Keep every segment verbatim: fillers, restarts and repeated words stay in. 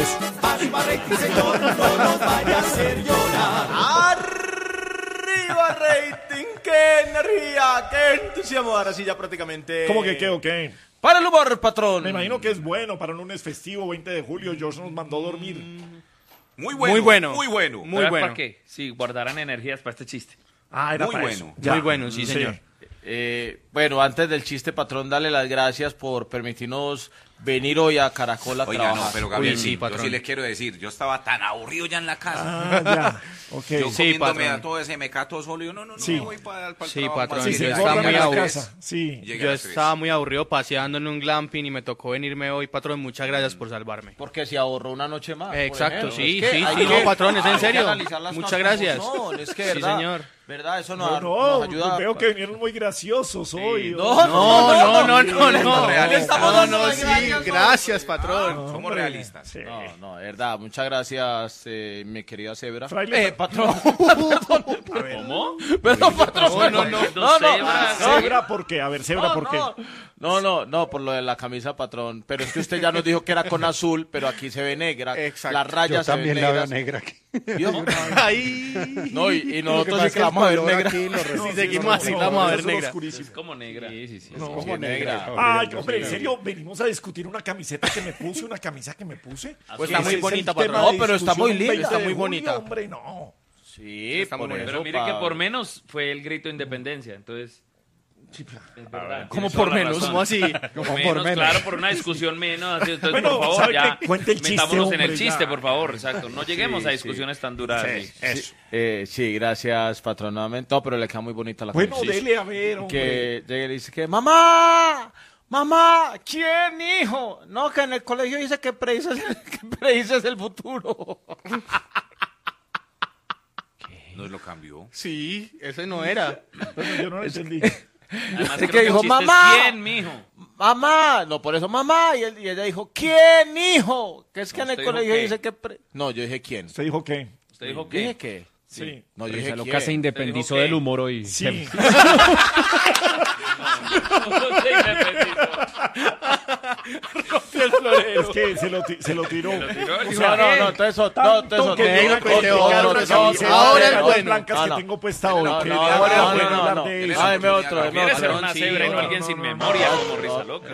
Eso. Arriba rating, señor, no nos vaya a hacer llorar. ¡Arriba rating! ¡Qué energía! ¡Qué entusiasmo! Ahora sí ya prácticamente... ¿Cómo que qué o qué? ¡Para el humor, patrón! Me imagino que es bueno para un lunes festivo, veinte de julio. George nos mandó dormir. Muy bueno. Muy bueno. Muy bueno. Muy bueno. ¿Para qué? Sí, guardarán energías para este chiste. Ah, era Muy para bueno. eso. Ya. Muy bueno, sí, señor. Eh, bueno, antes del chiste, patrón, dale las gracias por permitirnos venir hoy a Caracol a Oiga, trabajar. no, pero Gabriel, Uy, sí, sí, yo patrón. sí les quiero decir, yo estaba tan aburrido ya en la casa. Ah, ya. Ok. Yo Sí, comiéndome patrón. a todo ese mecato solo, y yo no, no, no, Sí. me voy para el Sí, trabajo. patrón, más Sí, bien se yo a las estaba engorda muy en la aburrido. casa. Sí. Llegué a Yo las tres. estaba muy aburrido paseando en un glamping y me tocó venirme hoy, patrón. Muchas gracias por salvarme. Porque se ahorró una noche más. por Exacto, ejemplo. sí, Es que sí, hay sí, que- no, patrón, es en hay que serio. analizar las Muchas cosas gracias. como son, es que, Sí, ¿verdad? señor. ¿Verdad? Eso nos, No, nos no, ayuda. veo que vinieron muy graciosos hoy. No, No, no, no, no, no. realistas. No, no, sí, gracias, patrón. Somos Hombre, realistas. Sí. No, no, de verdad. Muchas gracias, eh, mi querida Zebra. Fraile, Eh, patrón. ¿Cómo? Perdón, patrón. No, no, no. No, no. Cebra, ¿por qué? A ver, Cebra, No, ¿por qué? no. No, no, no, por lo de la camisa, patrón. Pero es que usted ya nos dijo que era con azul, pero aquí se ve negra. Exacto. Las rayas se ven negras. negra aquí. ¿Vio? Ahí. No, y, y nosotros pasa sí es que la vamos a ver color negra. aquí lo Si resuelve. seguimos así, la vamos a ver eso es negra. oscurísimo. Como negra. Sí, sí, sí. No, sí, como sí, negra. Ay, hombre, en serio, venimos a discutir una camiseta que me puse, una camisa que me puse. Pues está Ese muy es bonita, el tema patrón. de No, pero está muy discusión linda, veinte está de muy julio, bonita. Hombre, no. Sí, Está muy por bonito. eso, Pero mire que pa- por menos fue el grito de independencia, entonces... Es verdad. ¿Cómo tienes por toda la menos? razón. ¿Cómo así? Por Como menos, por menos. claro, por una discusión menos. así, Entonces, Bueno, por favor, ¿sabe ya. qué? Cuente el chiste, metámonos en hombre, el chiste, ya. por favor, exacto. No lleguemos Sí, a sí. discusiones tan duras. Sí, así. eso. Eh, sí, gracias, patrón, nuevamente. No, pero le queda muy bonita la Bueno, camisa. dele a ver, hombre. Que llega y dice que, mamá, mamá, ¿quién, hijo? No, que en el colegio dice que predices, que predices el futuro. Nos lo cambió. Sí, ese no era. Bueno, yo no lo entendí. Además, Es creo que el dijo, chiste es, mamá. ¿quién, mijo? Mamá, no, por eso mamá. Y, él- y ella dijo, ¿quién, hijo? Que es que No, en el usted dijo colegio qué. dice que... pre- No, yo dije, ¿quién? ¿Usted dijo qué? ¿Usted dijo Dije qué? que... Sí. No, yo Pero dije, ese loca ¿quién? se independizó qué? del humor hoy. Sí. Es que se lo, ti- se lo tiró. No, no, no, todo eso, no, todo eso. que no, tengo no, que no, criticar no, una no, camiseta no, de ahora rayas bueno. blancas No, que no. tengo puesta hoy. No, que no, le no, hago la no, buena no, hablar no. de eso. Dame otro, dame Quiere ser otro. una Sí, cebra y no no, alguien no, sin no, memoria no, como no. risa loca.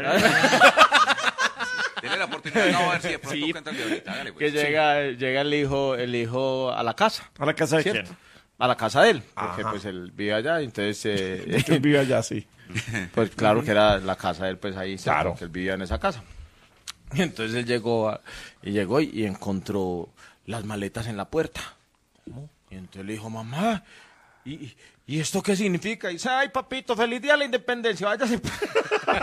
Dele la oportunidad, no, a ver si de pronto Sí. cuenta el de ahorita. Hágale, Que pues. llega, llega el hijo, el hijo a la casa. ¿A la casa de ¿Cierto? quién? A la casa de él, porque Ajá. pues él vive allá, entonces, eh, ¿Quién vive allá, sí? pues claro que era la casa de él, pues ahí, cerca, Claro. porque él vivía en esa casa. Y entonces él llegó, a- y llegó y, y encontró las maletas en la puerta. Y entonces le dijo, mamá, ¿y, y esto qué significa? Y dice, ay papito, feliz día de la independencia, váyase.